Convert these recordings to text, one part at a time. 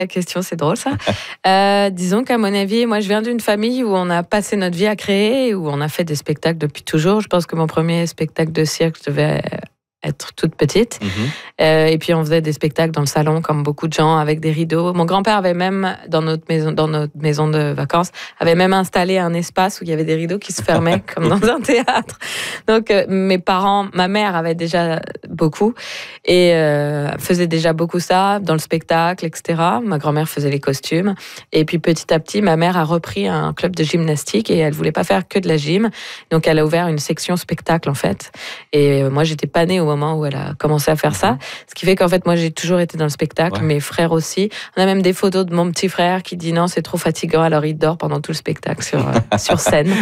la question, c'est drôle ça. Disons qu'à mon avis, moi je viens d'une famille où on a passé notre vie à créer, où on a fait des spectacles depuis toujours. Je pense que mon premier spectacle de cirque devait être toute petite. Et puis on faisait des spectacles dans le salon comme beaucoup de gens avec des rideaux. Mon grand-père avait même dans notre maison de vacances avait même installé un espace où il y avait des rideaux qui se fermaient comme dans un théâtre. Donc mes parents, ma mère avait déjà beaucoup et faisait déjà beaucoup ça dans le spectacle, etc. Ma grand-mère faisait les costumes et puis petit à petit ma mère a repris un club de gymnastique et elle voulait pas faire que de la gym. Donc elle a ouvert une section spectacle en fait. Et moi j'étais pas née au moment où elle a commencé à faire ça. Ce qui fait qu'en fait, moi, j'ai toujours été dans le spectacle, mes frères aussi. On a même des photos de mon petit frère qui dit non, c'est trop fatigant, alors il dort pendant tout le spectacle sur scène.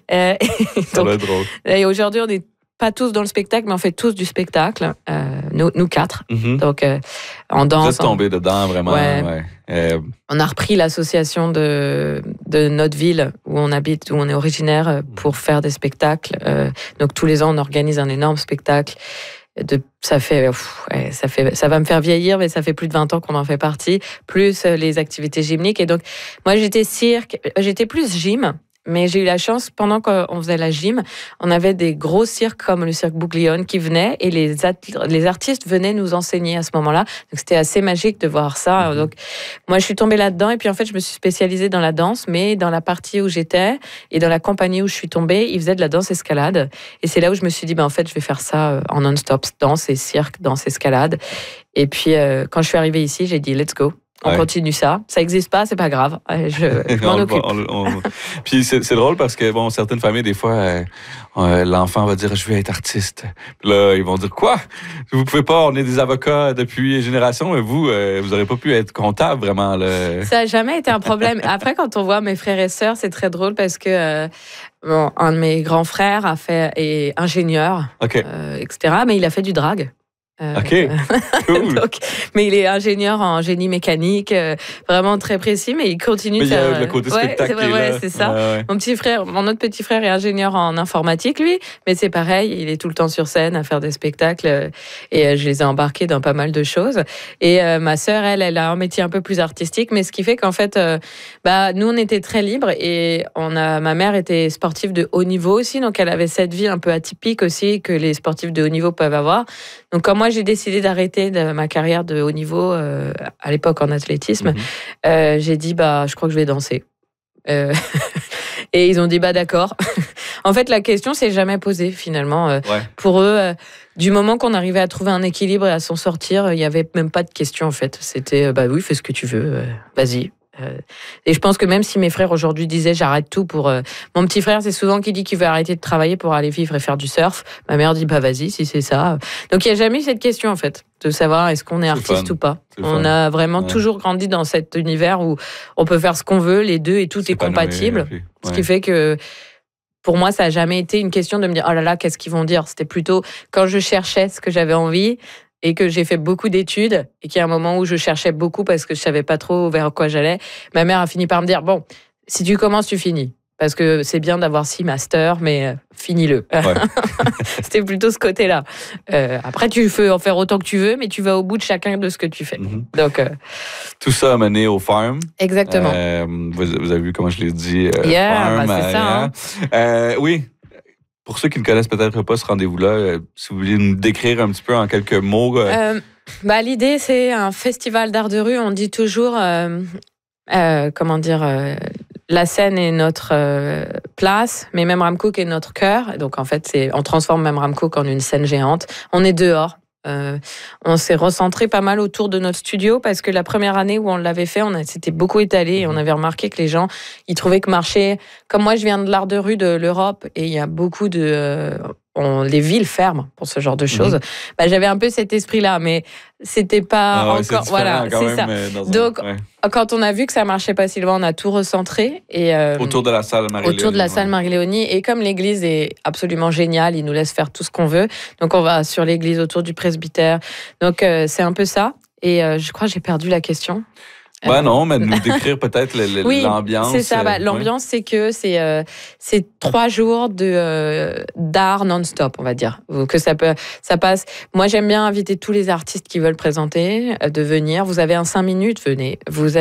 Ça va être drôle. Et aujourd'hui, on n'est pas tous dans le spectacle, mais on fait tous du spectacle, nous quatre. Donc, on danse. Vous êtes tombés dedans, vraiment. On a repris l'association de notre ville où on habite, où on est originaire, pour faire des spectacles. Donc, tous les ans, on organise un énorme spectacle. Ça va me faire vieillir, mais ça fait plus de 20 ans qu'on en fait partie, plus les activités gymniques. Et donc, moi, j'étais plus gym. Mais j'ai eu la chance, pendant qu'on faisait la gym, on avait des gros cirques comme le cirque Bouglione qui venaient et les artistes venaient nous enseigner à ce moment-là. Donc c'était assez magique de voir ça. Donc moi je suis tombée là-dedans et puis en fait je me suis spécialisée dans la danse, mais dans la partie où j'étais et dans la compagnie où je suis tombée, ils faisaient de la danse escalade. Et c'est là où je me suis dit, en fait je vais faire ça en non-stop, danse et cirque, danse escalade. Et puis quand je suis arrivée ici, j'ai dit let's go. On continue ça. Ça n'existe pas, c'est pas grave. Je m'en occupe. Puis c'est drôle parce que, certaines familles, des fois, l'enfant va dire « Je veux être artiste ». Puis là, ils vont dire « Quoi? Vous pouvez pas, on est des avocats depuis des générations, mais vous n'aurez pas pu être comptable, vraiment. » Ça n'a jamais été un problème. Après, quand on voit mes frères et sœurs, c'est très drôle parce que un de mes grands frères est ingénieur, etc., mais il a fait du drag. OK, cool. Donc, mais il est ingénieur en génie mécanique, vraiment très précis, mais il continue de faire... Il y a le côté spectacle qui est là. C'est ça. Mon autre petit frère est ingénieur en informatique, lui, mais c'est pareil, il est tout le temps sur scène à faire des spectacles et je les ai embarqués dans pas mal de choses. Et ma sœur, elle a un métier un peu plus artistique, mais ce qui fait qu'en fait, nous, on était très libres et ma mère était sportive de haut niveau aussi, donc elle avait cette vie un peu atypique aussi que les sportifs de haut niveau peuvent avoir. Donc, quand moi, j'ai décidé d'arrêter ma carrière de haut niveau, à l'époque en athlétisme, j'ai dit, je crois que je vais danser. Et ils ont dit, d'accord. En fait, la question s'est jamais posée, finalement. Pour eux, du moment qu'on arrivait à trouver un équilibre et à s'en sortir, il n'y avait même pas de question, en fait. C'était, oui, fais ce que tu veux, vas-y. Et je pense que même si mes frères aujourd'hui disaient j'arrête tout pour... Mon petit frère, c'est souvent qui dit qu'il veut arrêter de travailler pour aller vivre et faire du surf. Ma mère dit vas-y si c'est ça. Donc il n'y a jamais eu cette question en fait, de savoir est-ce qu'on est artiste ou pas. On a vraiment toujours grandi dans cet univers où on peut faire ce qu'on veut, les deux, et tout est compatible. Ce qui fait que pour moi, ça n'a jamais été une question de me dire oh là là, qu'est-ce qu'ils vont dire. C'était plutôt quand je cherchais ce que j'avais envie et que j'ai fait beaucoup d'études et qu'il y a un moment où je cherchais beaucoup parce que je savais pas trop vers quoi j'allais, ma mère a fini par me dire bon, si tu commences, tu finis. Parce que c'est bien d'avoir 6 masters, mais finis-le. C'était plutôt ce côté-là. Après, tu peux en faire autant que tu veux, mais tu vas au bout de chacun de ce que tu fais. Donc, tout ça a mené au Farm. Exactement. Vous avez vu comment je l'ai dit. Farm, c'est ça. Oui. Pour ceux qui ne connaissent peut-être pas ce rendez-vous-là, si vous vouliez nous décrire un petit peu en quelques mots. L'idée, c'est un festival d'art de rue. On dit toujours, la scène est notre place, mais Memram Cook est notre cœur. Donc en fait, on transforme Memram Cook en une scène géante. On est dehors. On s'est recentré pas mal autour de notre studio parce que la première année où on l'avait fait, on s'était beaucoup étalé et on avait remarqué que les gens, ils trouvaient que marcher, comme moi je viens de l'art de rue de l'Europe et il y a beaucoup les villes ferment pour ce genre de choses. J'avais un peu cet esprit-là, mais c'était pas encore. Voilà, c'est ça. Donc, quand on a vu que ça marchait pas si loin, on a tout recentré et autour de la salle Marie-Léonie. Autour de la salle Marie-Léonie. Et comme l'église est absolument géniale, ils nous laissent faire tout ce qu'on veut. Donc, on va sur l'église autour du presbytère. Donc, c'est un peu ça. Et je crois que j'ai perdu la question. Non, mais nous décrire peut-être Oui, l'ambiance. c'est ça. L'ambiance, c'est que c'est 3 jours d'art non-stop, on va dire. Que ça passe. Moi, j'aime bien inviter tous les artistes qui veulent présenter de venir. Vous avez un 5 minutes, venez. Vous